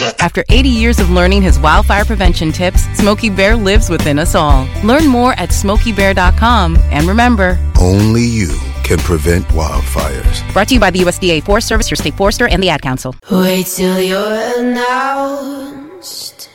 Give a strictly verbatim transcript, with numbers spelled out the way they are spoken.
After eighty years of learning his wildfire prevention tips, Smokey Bear lives within us all. Learn more at smokey bear dot com. And remember, only you can prevent wildfires. Brought to you by the U S D A Forest Service, your state forester, and the Ad Council. Wait till you're announced